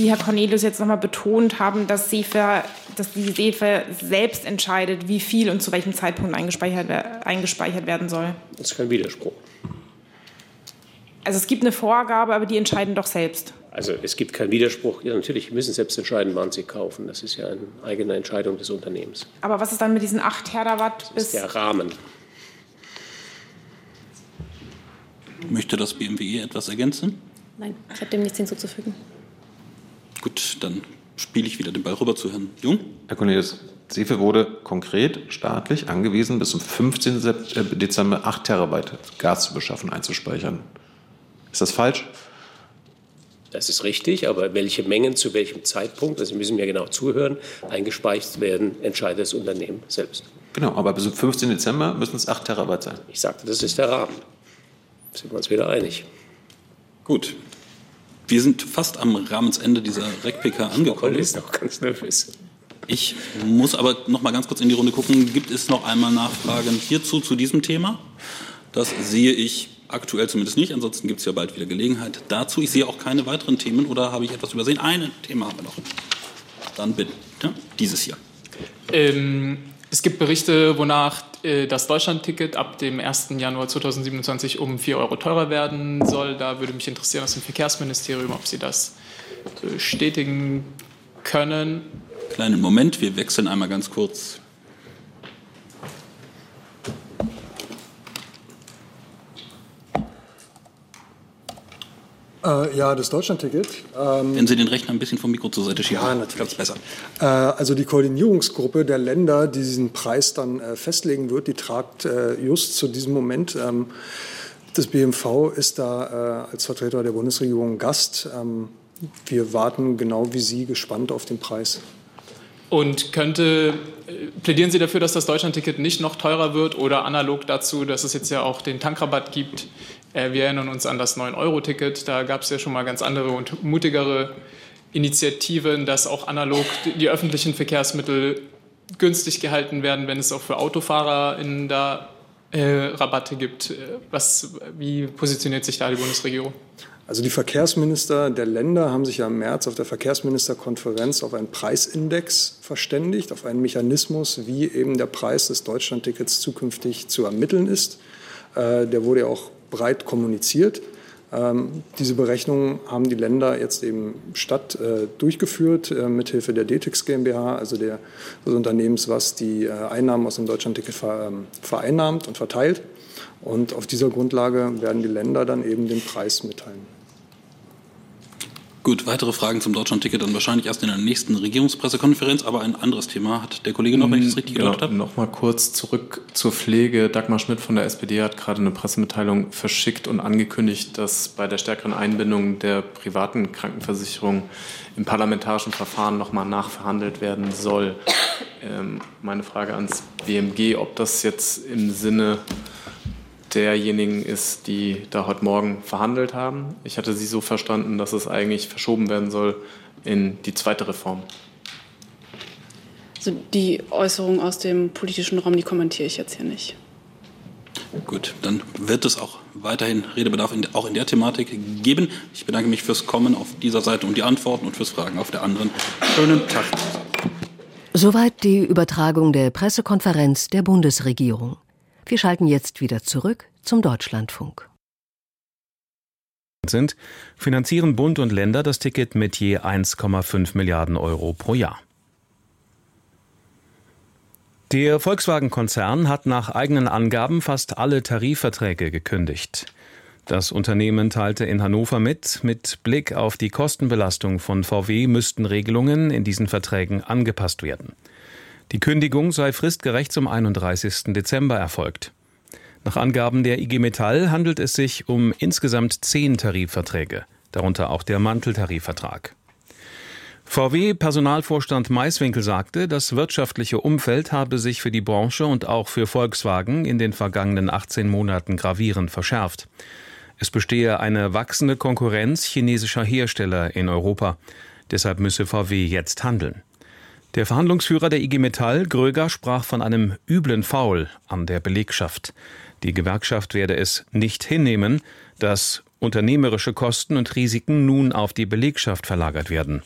Sie, Herr Cornelius, jetzt nochmal betont haben, dass die SEFE selbst entscheidet, wie viel und zu welchem Zeitpunkt eingespeichert werden soll. Das ist kein Widerspruch. Also es gibt eine Vorgabe, aber die entscheiden doch selbst. Also es gibt keinen Widerspruch. Ja, natürlich müssen selbst entscheiden, wann sie kaufen. Das ist ja eine eigene Entscheidung des Unternehmens. Aber was ist dann mit diesen 8 Terawatt? Das ist der Rahmen. Möchte das BMWE etwas ergänzen? Nein, ich habe dem nichts hinzuzufügen. Gut, dann spiele ich wieder den Ball rüber zu Herrn Jung. Herr Cornelius, SEFE wurde konkret staatlich angewiesen, bis zum 15. Dezember 8 Terabyte Gas zu beschaffen, einzuspeichern. Ist das falsch? Das ist richtig, aber welche Mengen zu welchem Zeitpunkt, also Sie müssen mir genau zuhören, eingespeichert werden, entscheidet das Unternehmen selbst. Genau, aber bis zum 15. Dezember müssen es 8 Terabyte sein. Ich sagte, das ist der Rahmen. Da sind wir uns wieder einig. Gut. Wir sind fast am Rahmensende dieser REC-PK angekommen. Ich bin noch ganz nervös. Ich muss aber noch mal ganz kurz in die Runde gucken. Gibt es noch einmal Nachfragen hierzu, zu diesem Thema? Das sehe ich aktuell zumindest nicht. Ansonsten gibt es ja bald wieder Gelegenheit dazu. Ich sehe auch keine weiteren Themen. Oder habe ich etwas übersehen? Ein Thema haben wir noch. Dann bitte. Ja, dieses hier. Es gibt Berichte, wonach das Deutschland-Ticket ab dem 1. Januar 2027 um 4 Euro teurer werden soll. Da würde mich interessieren aus dem Verkehrsministerium, ob Sie das bestätigen können. Kleinen Moment, wir wechseln einmal ganz kurz. Ja, das Deutschlandticket. Wenn Sie den Rechner ein bisschen vom Mikro zur Seite schieben, ja, natürlich. Ganz besser. Also die Koordinierungsgruppe der Länder, die diesen Preis dann festlegen wird, die tagt just zu diesem Moment. Das BMV ist da als Vertreter der Bundesregierung Gast. Wir warten genau wie Sie gespannt auf den Preis. Und plädieren Sie dafür, dass das Deutschlandticket nicht noch teurer wird oder analog dazu, dass es jetzt ja auch den Tankrabatt gibt? Wir erinnern uns an das 9-Euro-Ticket. Da gab es ja schon mal ganz andere und mutigere Initiativen, dass auch analog die öffentlichen Verkehrsmittel günstig gehalten werden, wenn es auch für AutofahrerInnen da Rabatte gibt. Wie positioniert sich da die Bundesregierung? Also die Verkehrsminister der Länder haben sich ja im März auf der Verkehrsministerkonferenz auf einen Preisindex verständigt, auf einen Mechanismus, wie eben der Preis des Deutschlandtickets zukünftig zu ermitteln ist. Der wurde ja auch breit kommuniziert. Diese Berechnungen haben die Länder jetzt eben durchgeführt, mithilfe der DETIX GmbH, also des Unternehmens, was die Einnahmen aus dem Deutschlandticket vereinnahmt und verteilt. Und auf dieser Grundlage werden die Länder dann eben den Preis mitteilen. Gut, weitere Fragen zum Deutschlandticket dann wahrscheinlich erst in der nächsten Regierungspressekonferenz, aber ein anderes Thema hat der Kollege noch, wenn ich das richtig gehört habe. Noch mal kurz zurück zur Pflege. Dagmar Schmidt von der SPD hat gerade eine Pressemitteilung verschickt und angekündigt, dass bei der stärkeren Einbindung der privaten Krankenversicherung im parlamentarischen Verfahren noch mal nachverhandelt werden soll. Meine Frage ans BMG, ob das jetzt im Sinne derjenigen ist, die da heute Morgen verhandelt haben. Ich hatte Sie so verstanden, dass es eigentlich verschoben werden soll in die zweite Reform. Also die Äußerungen aus dem politischen Raum, die kommentiere ich jetzt hier nicht. Gut, dann wird es auch weiterhin Redebedarf auch in der Thematik geben. Ich bedanke mich fürs Kommen auf dieser Seite und die Antworten und fürs Fragen auf der anderen. Schönen Tag. Soweit die Übertragung der Pressekonferenz der Bundesregierung. Wir schalten jetzt wieder zurück zum Deutschlandfunk. Finanzieren Bund und Länder das Ticket mit je 1,5 Milliarden Euro pro Jahr. Der Volkswagen-Konzern hat nach eigenen Angaben fast alle Tarifverträge gekündigt. Das Unternehmen teilte in Hannover mit Blick auf die Kostenbelastung von VW müssten Regelungen in diesen Verträgen angepasst werden. Die Kündigung sei fristgerecht zum 31. Dezember erfolgt. Nach Angaben der IG Metall handelt es sich um insgesamt 10 Tarifverträge, darunter auch der Manteltarifvertrag. VW-Personalvorstand Maiswinkel sagte, das wirtschaftliche Umfeld habe sich für die Branche und auch für Volkswagen in den vergangenen 18 Monaten gravierend verschärft. Es bestehe eine wachsende Konkurrenz chinesischer Hersteller in Europa. Deshalb müsse VW jetzt handeln. Der Verhandlungsführer der IG Metall, Gröger, sprach von einem üblen Foul an der Belegschaft. Die Gewerkschaft werde es nicht hinnehmen, dass unternehmerische Kosten und Risiken nun auf die Belegschaft verlagert werden.